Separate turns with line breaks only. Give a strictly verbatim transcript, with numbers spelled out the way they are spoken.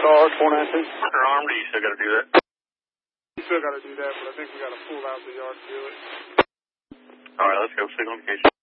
R four nine two.
They're armed, or you still got to do that?
You still got to do that, but I think we got to pull out the yard to do it.
All right, let's go. Signal indication.